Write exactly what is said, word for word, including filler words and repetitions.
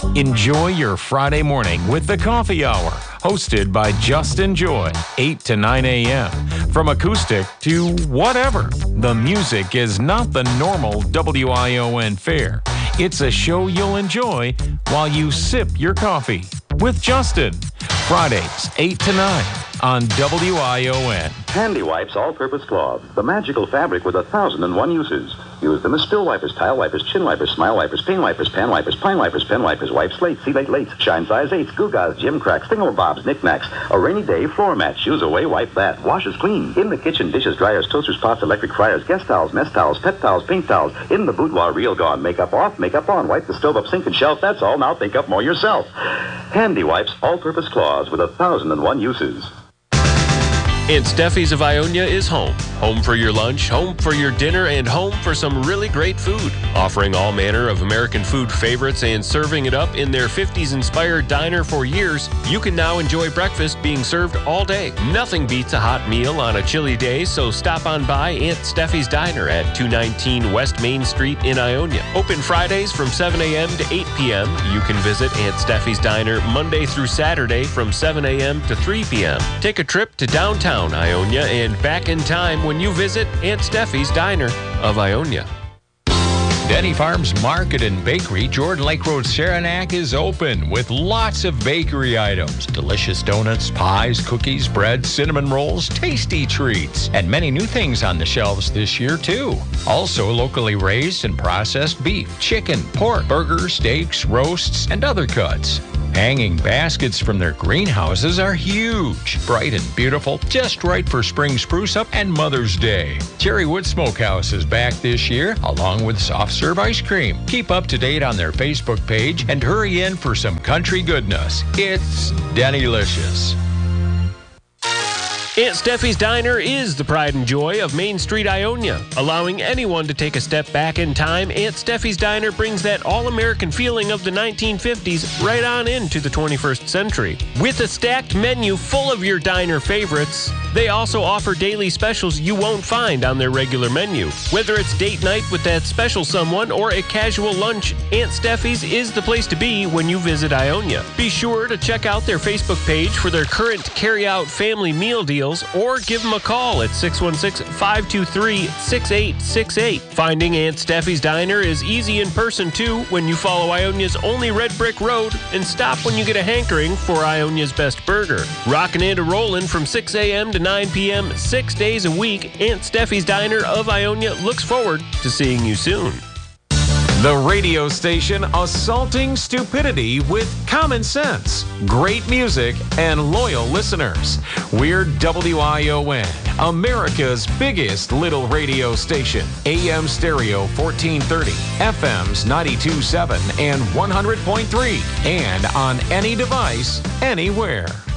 Enjoy your Friday morning with the Coffee Hour, hosted by Justin Joy, eight to nine a.m. From acoustic to whatever, the music is not the normal W I O N fare. It's a show you'll enjoy while you sip your coffee with Justin. Fridays, eight to nine on W I O N. Handy Wipes All-Purpose Cloths, the magical fabric with a thousand and one uses. Use them as spill wipers, tile wipers, chin wipers, smile wipers, pain wipers, pan wipers, pine wipers, pen wipers, wipe slates, see-late lates, shine size eights, goo-gaws, gym cracks, thingamabobs, knickknacks, a rainy day, floor mat, shoes away, wipe that, washes clean. In the kitchen, dishes, dryers, toasters, pots, electric fryers, guest towels, mess towels, pet towels, paint towels. In the boudoir, reel gone, makeup off, makeup on, wipe the stove up, sink and shelf, that's all. Now think up more yourself. Handy Wipes All-Purpose Cloths with a thousand and one uses. Aunt Steffi's of Ionia is home. Home for your lunch, home for your dinner, and home for some really great food. Offering all manner of American food favorites and serving it up in their fifties-inspired diner for years, you can now enjoy breakfast being served all day. Nothing beats a hot meal on a chilly day, so stop on by Aunt Steffi's Diner at two nineteen West Main Street in Ionia. Open Fridays from seven a.m. to eight p.m. You can visit Aunt Steffi's Diner Monday through Saturday from seven a.m. to three p.m. Take a trip to downtown Ionia and back in time when you visit Aunt Steffi's Diner of Ionia. Denny Farms Market and Bakery, Jordan Lake Road, Saranac is open with lots of bakery items. Delicious donuts, pies, cookies, bread, cinnamon rolls, tasty treats, and many new things on the shelves this year, too. Also, locally raised and processed beef, chicken, pork, burgers, steaks, roasts, and other cuts. Hanging baskets from their greenhouses are huge, bright and beautiful, just right for spring spruce-up and Mother's Day. Cherrywood Smokehouse is back this year, along with soft serve ice cream. Keep up to date on their Facebook page and hurry in for some country goodness. It's Dennylicious. Aunt Steffi's Diner is the pride and joy of Main Street, Ionia. Allowing anyone to take a step back in time, Aunt Steffi's Diner brings that all-American feeling of the nineteen fifties right on into the twenty-first century. With a stacked menu full of your diner favorites, they also offer daily specials you won't find on their regular menu. Whether it's date night with that special someone or a casual lunch, Aunt Steffi's is the place to be when you visit Ionia. Be sure to check out their Facebook page for their current carry-out family meal deals, or give them a call at six one six, five two three, six eight six eight. Finding Aunt Steffi's Diner is easy in person, too, when you follow Ionia's only red brick road and stop when you get a hankering for Ionia's best burger. Rockin' and rollin' from six a.m. to nine p.m. six days a week, Aunt Steffi's Diner of Ionia looks forward to seeing you soon. The radio station assaulting stupidity with common sense, great music, and loyal listeners. We're W I O N, America's biggest little radio station. A M stereo fourteen thirty, F Ms ninety-two point seven and one hundred point three, and on any device, anywhere.